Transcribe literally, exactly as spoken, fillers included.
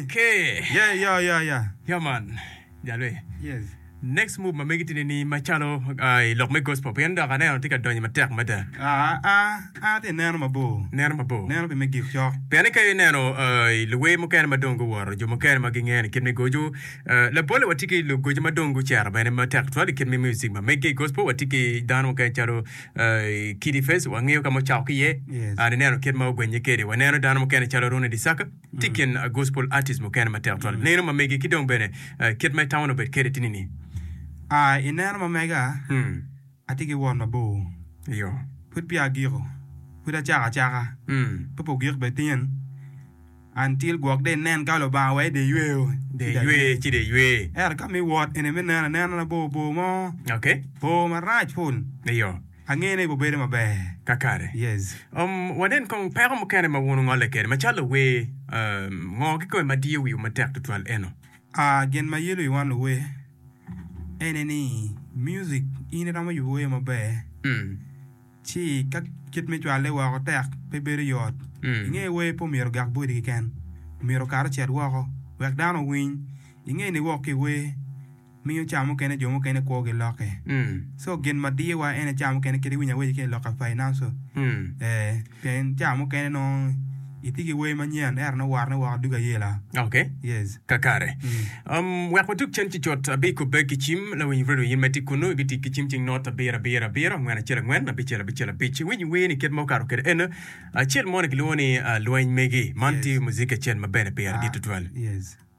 Okay. Yeah, yeah, yeah, yeah. Yeah, man. Jalwe. Yes. Next move ma make it ni machalo ai lok me gospel penda kana tika donya matek mata. Ah, ah, ah, te nano mabo. Nero mabo. Nano be me give shock. Pene kay neno ai luwe mo kana madongo war jo mo kana magingen kin me gojo la pole watiki lu gojo madongo chara bene matek twali kin me music ma make gospel watiki dano kay charo ai kidi face wangeo kama chauki ye. Yes. Ani neno kin ma gwenye kede wa neno dano mo kana charo rone disaka tikin gospel artist mo kana matek twali. Neno ma make kidong bene kid my town obet kede tinini. Ah, inano ma mega. Hmm. Atiki won mabo. Yo. Put pia giro. Put a chara chara. Hmm. Popo giro betien. Until guak de nen kalo ba we de yue. De yue, chi de yue. Er kami wat ene me nana nana bo bo mo. Okay. Bo ma raj pun. Yo. Angene bo bere ma be. Kakare. Yes. Um, waden kong pero mo kene ma wono ngole kene. Ma chalo we um ngogi ko ma diyo wi ma tek tutwal eno. Ah, gen ma yelo yuan we. Ene ni music ine rama yu we ma be. Hmm. Chi kak kit me chwale wa ko tek pe bere yot. Hmm. Inge we po miro gak bo di ken. Miro kar chet wa ko. Wek dano win. Inge ni wo ki we. Miyo chamo kene jomo kene ko ge loke. Hmm. So gen ma di wa ene chamo kene kiri winya we ke loka finance. Hmm. Eh, pen chamo kene no itiki we manyan er no war no wa duga yela. Okay. Yes. Kakare. Mm. Um, wak matuk chen chichot abe ko be kichim la win vredo yin meti kuno biti kichim ching not abera bera bera ngwana chira ngwana bichela bichela bichi win we ni ket mo karo ket eno a chen mo ni loni loin megi manti Yes. muzika chen mabene pe Ah, argito twal. Yes.